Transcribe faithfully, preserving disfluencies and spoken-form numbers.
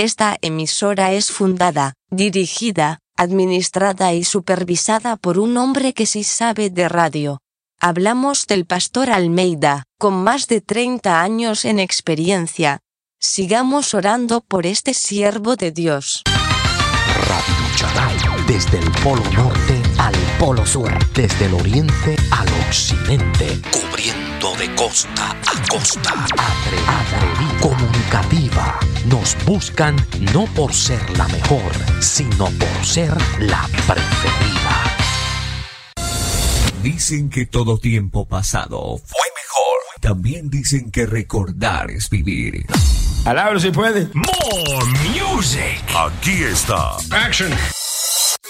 Esta emisora es fundada, dirigida, administrada y supervisada por un hombre que sí sabe de radio. Hablamos del pastor Almeida, con más de treinta años en experiencia. Sigamos orando por este siervo de Dios. Radio Charai, desde el Polo Norte al Polo Sur, desde el Oriente al Occidente, cubriendo de costa a costa. Atrevida, comunicativa. Nos buscan no por ser la mejor, sino por ser la preferida. Dicen que todo tiempo pasado fue mejor. También dicen que recordar es vivir. Alabro si puede. More music. Aquí está. Action.